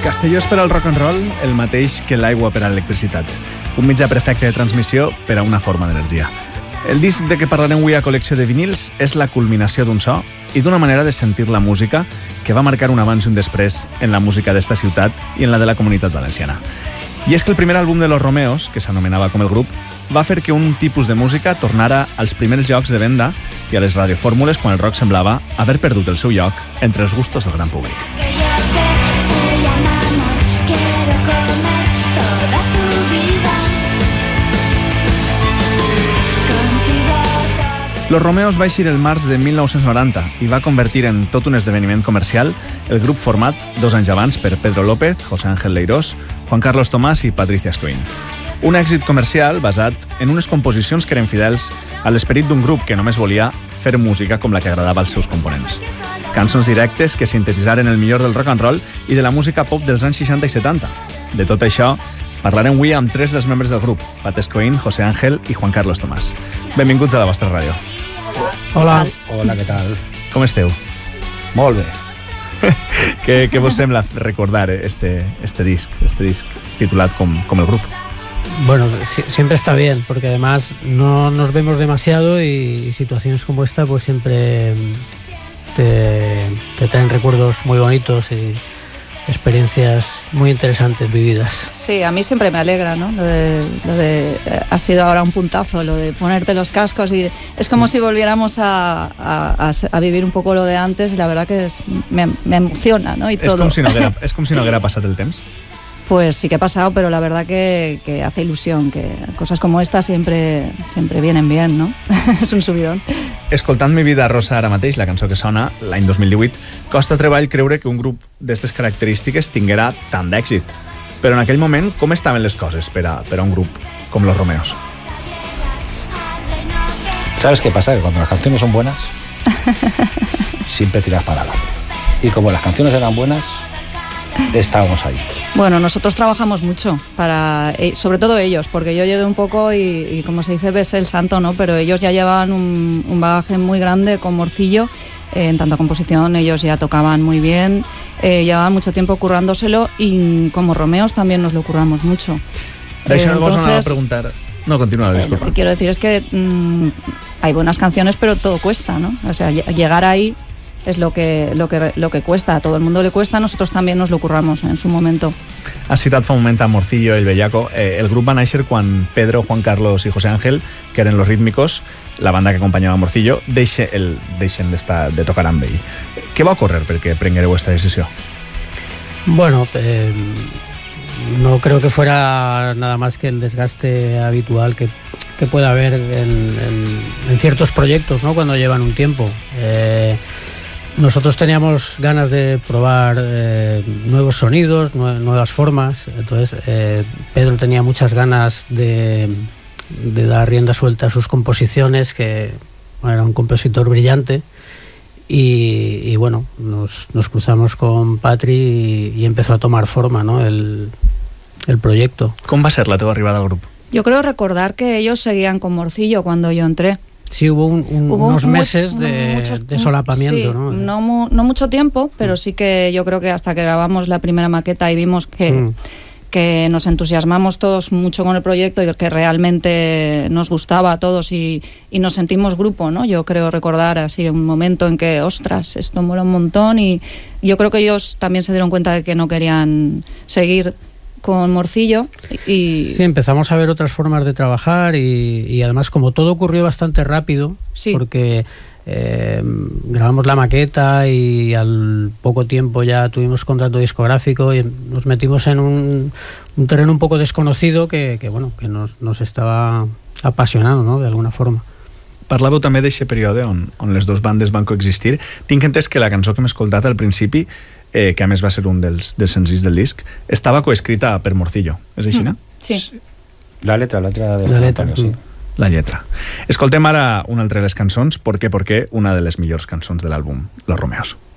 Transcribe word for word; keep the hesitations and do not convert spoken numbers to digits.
Castelló és per al rock and roll el mateix que l'aigua per a l'electricitat. Un mitjà perfecte de transmissió per a una forma d'energia. El disc de què parlarem avui a Col·lecció de Vinils és la culminació d'un so i d'una manera de sentir la música que va marcar un abans i un després en la música d'esta ciutat i en la de la comunitat valenciana. I és que el primer àlbum de Los Romeos, que s'anomenava com el grup, va fer que un tipus de música tornara als primers llocs de venda i a les radiofórmules quan el rock semblava haver perdut el seu lloc entre els gustos del gran públic. Los Romeos va eixir el març de mil nou-cents noranta i va convertir en tot un esdeveniment comercial el grup format dos anys abans per Pedro López, José Ángel Leirós, Juan Carlos Tomás i Patricia Escoín. Un èxit comercial basat en unes composicions que eren fidels a l'esperit d'un grup que només volia fer música com la que agradava als seus components. Cançons directes que sintetitzaren el millor del rock and roll i de la música pop dels anys seixanta i setanta. De tot això parlarem avui amb tres dels membres del grup, Pat Escoín, José Ángel i Juan Carlos Tomás. Benvinguts a la vostra ràdio. Hola. Hola, què tal? Com esteu? Molt bé. què, què vos sembla recordar este, este disc, este disc titulat com, com el grup? Bueno, si, siempre está bien, porque además no nos vemos demasiado y, y situaciones como esta pues siempre te, te traen recuerdos muy bonitos y experiencias muy interesantes vividas. Sí, a mí siempre me alegra, ¿no? Lo de, lo de, ha sido ahora un puntazo, lo de ponerte los cascos y es como si volviéramos a, a, a vivir un poco lo de antes y la verdad que es, me, me emociona, ¿no? Y és, todo. Com si no haguera, és com si no haguera passat el temps? Pues sí que ha pasado, pero la verdad que, que hace ilusión, que cosas como esta siempre, siempre vienen bien, ¿no? És un subidón. Escoltant Mi vida rosa ara mateix, la cançó que sona l'any dos mil divuit, costa treball creure que un grup d'aquestes característiques tinguera tant d'èxit. Però en aquell moment, com estaven les coses per a, per a un grup com Los Romeos? ¿Sabes qué pasa? Que cuando las canciones son buenas, siempre tiras para adelante. Y como las canciones eran buenas, estábamos ahí. Bueno, nosotros trabajamos mucho, para, sobre todo ellos, porque yo llegué un poco y, y como se dice, ves el santo, ¿no? Pero ellos ya llevaban un, un bagaje muy grande con Morcillo, eh, en tanto composición, ellos ya tocaban muy bien, eh, llevaban mucho tiempo currándoselo y como Romeos también nos lo curramos mucho. Deixa'm, vos anava a preguntar... No, continúa, disculpa. Eh, lo que quiero decir es que mmm, hay buenas canciones, pero todo cuesta, ¿no? O sea, llegar ahí es lo que, lo, que, lo que cuesta, a todo el mundo le cuesta, nosotros también nos lo curramos en su momento. Has citat fa un moment a Morcillo i el Bellaco. Eh, el grup va néixer quan Pedro, Juan Carlos i José Ángel, que eren los rítmicos, la banda que acompanyava a Morcillo, deixen, el, deixen de tocar amb ell. Què va ocórrer perquè prenguereu esta decisió? Bueno, eh, no creo que fuera nada más que el desgaste habitual que, que pueda haber en, en, en ciertos proyectos, ¿no? Cuando llevan un tiempo. Eh, Nosotros teníamos ganas de probar eh, nuevos sonidos, nue- nuevas formas. Entonces eh, Pedro tenía muchas ganas de, de dar rienda suelta a sus composiciones, que bueno, era un compositor brillante. Y, y bueno, nos, nos cruzamos con Patri y, y empezó a tomar forma, ¿no? el, el proyecto. Com va ser la teva arribada al grup? Yo creo recordar que ellos seguían con Morcillo cuando yo entré. Sí, hubo, un, un, hubo unos muy, meses de, muchos, de solapamiento, sí, ¿no? No, mu, no mucho tiempo, pero sí que yo creo que hasta que grabamos la primera maqueta y vimos que, mm. que nos entusiasmamos todos mucho con el proyecto y que realmente nos gustaba a todos y, y nos sentimos grupo, ¿no? Yo creo recordar así un momento en que, ostras, esto mola un montón y yo creo que ellos también se dieron cuenta de que no querían seguir con Morcillo y... Sí, empezamos a ver otras formas de trabajar y, y además como todo ocurrió bastante rápido, sí. porque eh, grabamos la maqueta y al poco tiempo ya tuvimos contrato discográfico y nos metimos en un, un terreno un poco desconocido que, que bueno, que nos, nos estaba apasionando, ¿no? De alguna forma. Parlàveu també d'aquest període on, on les dues bandes van coexistir. Tinc entès que la cançó que hem escoltat al principi, eh, que a més va ser un dels, dels senzills del disc, estava coescrita per Morcillo. És així, no? Sí. La letra, la letra de la letra, Antonio, sí. La lletra. Escoltem ara una altra de les cançons, Por qué, por qué, una de les millors cançons de l'àlbum Los Romeos.